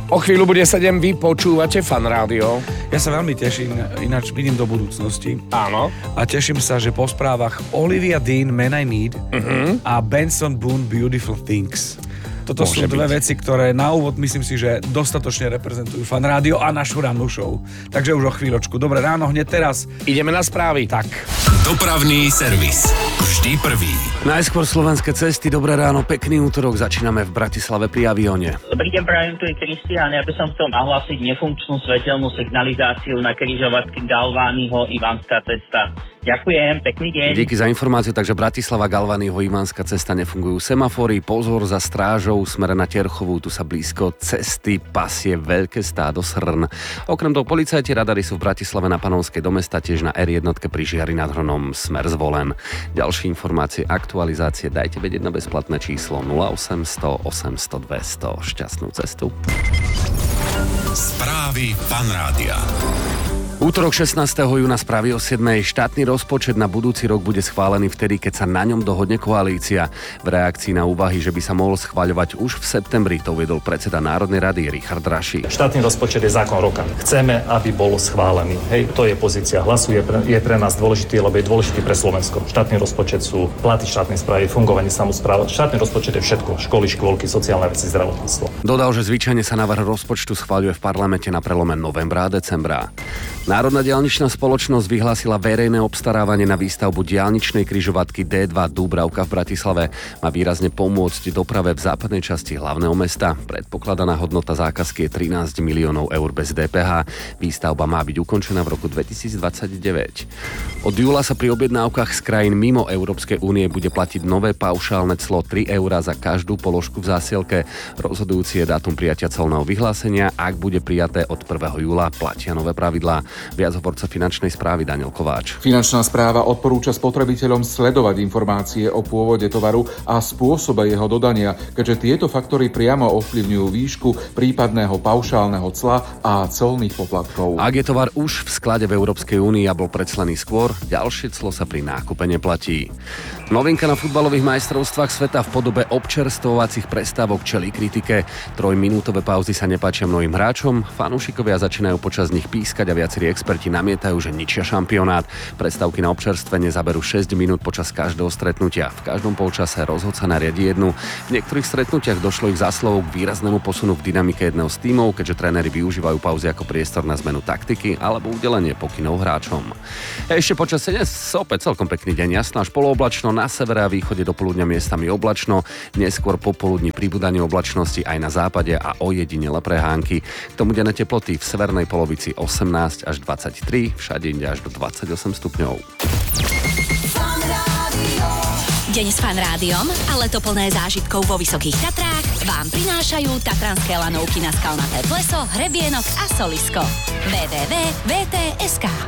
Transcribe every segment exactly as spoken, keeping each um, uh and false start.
O chvíľu bude sedem, vy počúvate Fan Rádio. Ja sa veľmi teším, ináč vidím do budúcnosti. Áno. A teším sa, že po správach Olivia Dean, Man I Need uh-huh. a Benson Boone, Beautiful Things. Toto Môže sú dve byť. veci, ktoré na úvod myslím si, že dostatočne reprezentujú Fan Rádio a našu rannú show. Takže už o chvíľočku. Dobré ráno, hneď teraz. Ideme na správy. Tak. Dopravný servis. Vždy prvý. Najskôr slovenské cesty. Dobré ráno, pekný útorok. Začíname v Bratislave pri Avione. Dobrý deň, prajem, tu je Kristián. Ja by som chcel nahlásiť nefunkčnú svetelnú signalizáciu na križovatke Galványho Ivanská cesta. Ďakujem, pekný deň. Díky za informáciu, takže Bratislava, Galványho, Ivanská cesta, nefungujú semafory, pozor za strážou, smere na Terchovú, tu sa blízko cesty pasie veľké stádo srn. Okrem toho policajti radari sú v Bratislave na Panonskej do mesta, tiež na er jedna pri Žiari nad Hronom, smer zvolen. Ďalšie informácie, aktualizácie, dajte vedieť na bezplatné číslo nula osemsto osemsto dvesto. Šťastnú cestu. Správy Fan Rádia. Útorok šestnásteho júna správy o siedmej. Štátny rozpočet na budúci rok bude schválený vtedy, keď sa na ňom dohodne koalícia. V reakcii na úvahy, že by sa mohol schvaľovať už v septembri, to uviedol predseda Národnej rady Richard Raši. Štátny rozpočet je zákon roka. Chceme, aby bol schválený. Hej, to je pozícia Hlasu, je pre, je pre nás dôležitý, lebo je dôležitý pre Slovensko. Štátny rozpočet sú platy štátnej správy, fungovanie samospráv. Štátny rozpočet je všetko. Školy, škôlky, sociálne veci, zdravotníctvo. Dodal, že zvyčajne sa návrh rozpočtu schvaľuje v parlamente na prelome novembra a decembra. Národná diaľničná spoločnosť vyhlásila verejné obstarávanie na výstavbu diaľničnej križovatky dé dva Dúbravka v Bratislave. Má výrazne pomôcť doprave v západnej časti hlavného mesta. Predpokladaná hodnota zákazky je trinásť miliónov eur bez dé pé há. Výstavba má byť ukončená v roku dvetisícdvadsaťdeväť. Od júla sa pri objednávkach z krajín mimo Európskej únie bude platiť nové paušálne clo tri eurá za každú položku v zásielke. Rozhodujúci je dátum prijatia colného vyhlásenia. Ak bude prijaté od prvého júla, platia nové pravidlá. Viac hovorca finančnej správy Daniel Kováč. Finančná správa odporúča spotrebiteľom sledovať informácie o pôvode tovaru a spôsobe jeho dodania, keďže tieto faktory priamo ovplyvňujú výšku prípadného paušálneho cla a colných poplatkov. Ak je tovar už v sklade v Európskej únii a bol predslaný skôr, ďalšie clo sa pri nákupe neplatí. Novinka na futbalových majstrovstvách sveta v podobe občerstvovacích prestávok čelí kritike. Trojminútové pauzy sa nepáčia mnohým hráčom, fanúšikovia začínajú počas nich pískať a viacerí experti namietajú, že ničia šampionát. Prestávky na občerstvenie zaberú šesť minút počas každého stretnutia. V každom polčase rozhodca nariadi jednu. V niektorých stretnutiach došlo ich záslovou k výraznému posunu v dynamike jedného z tímov, keďže tréneri využívajú pauzy ako priestor na zmenu taktiky alebo udelenie pokynov hráčom. Ešte počasie dnes opäť celkom pekný deň, jasno až polooblačno, na severe a východe do poludňa miestami oblačno, neskôr popoludní pribúdanie oblačnosti aj na západe a ojedinele prehánky. K tomu denné teploty v severnej polovici osemnásť až dvadsaťtri, všade inde až do dvadsaťosem stupňov. Deň s Fan Rádiom a leto plné zážitkov vo Vysokých Tatrách vám prinášajú tatranské lanovky na Skalnaté pleso, hrebienok a solisko. w w w bodka v t bodka es ká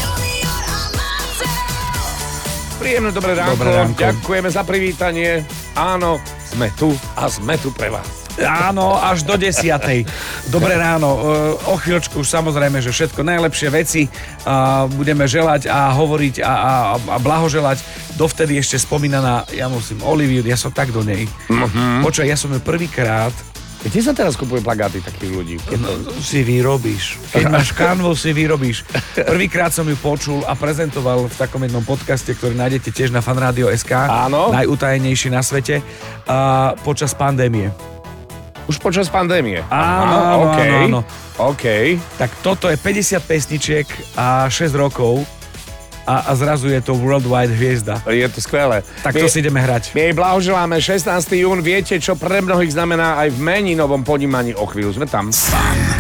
Príjemné dobré ránko. Dobré ránko. Ďakujeme za privítanie. Áno, sme tu a sme tu pre vás. Áno, až do desiatej. Dobré ráno. O chvíľočku už samozrejme, že všetko najlepšie veci budeme želať a hovoriť a, a, a blahoželať. Dovtedy ešte spomínaná, ja musím, Oliviu, ja som tak do nej. Uh-huh. Počkaj, ja som ju prvýkrát. Kde sa teraz kupuje plagáty takých ľudí? No, si vyrobíš. Keď máš kanvu, si vyrobíš. Prvýkrát som ju počul a prezentoval v takom jednom podcaste, ktorý nájdete tiež na fanradio bodka es ká. Áno. Najutajenejší na svete. A počas pandémie. Už počas pandémie. Áno, Aha, áno, okay. áno, áno. OK. Tak toto je päťdesiat pesničiek a šesť rokov a, a zrazu je to worldwide hviezda. Je to skvelé. Tak to my, si ideme hrať. My jej blahoželáme šestnásteho júna. Viete, čo pre mnohých znamená aj v meninovom ponímaní. O chvíľu sme tam. Fan